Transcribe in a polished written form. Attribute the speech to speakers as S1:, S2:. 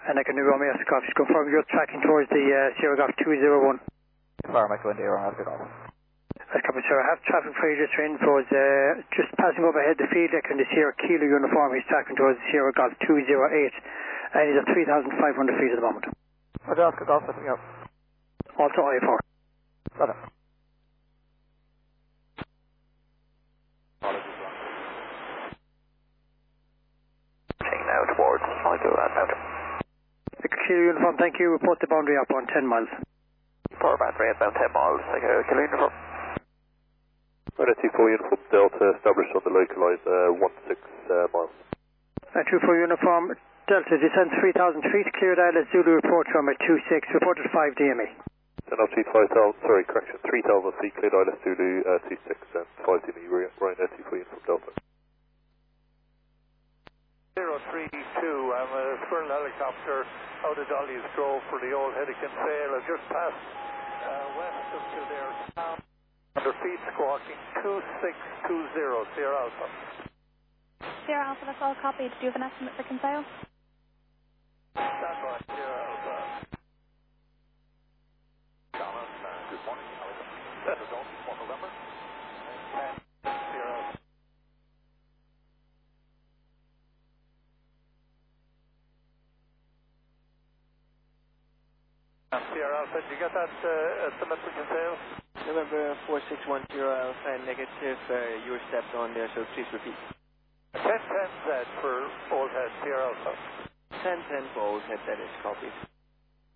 S1: And I can do Romeo Golf. Just confirm you're tracking towards the Sierra Golf 201.
S2: Fire Mike 1 Romeo Golf.
S1: That's copy, sir. I have traffic for you just for info. Just passing overhead the field deck in the Sierra Kilo uniform. He's tracking towards the Sierra Golf 208. And he's at 3,500 feet at the moment.
S2: Roger, Oscar Golf, setting up.
S1: Also I4.
S2: Roger.
S3: Now towards Sligo and Mountain.
S1: The Kilo uniform, thank you. Report the boundary up on 10 miles.
S3: Power battery at about 10 miles. Take a Kilo uniform.
S4: Right, 24 uniform Delta established on the localizer 16 miles.
S1: 24 uniform Delta, descend 3,000 feet. Cleared Islet Zulu report from at 26. Reported 5 DME.
S4: Then up to 5,000, sorry, correction, 3,000 feet, cleared Islet Zulu 26 and 5 DME, Ryan 24 uniform Delta.
S5: 032, I'm a Squirrel helicopter out of Dolly's Grove for the old Hedican Sail. I've just passed west of Kildare Town. Under feet squawking 2620, Sierra Alpha.
S6: Sierra Alpha, that's all copied. Do you have an estimate for Kinsale?
S5: Stand by, Sierra Alpha.
S3: Good morning. That's a zone for November.
S5: Sierra Alpha. Sierra Alpha, did you get that estimate for Kinsale?
S7: November 4610 Alpha, negative, your steps on there, so please repeat.
S5: 1010Z for Old Head, Sierra Alpha.
S7: 1010 for Old Head, that is copied.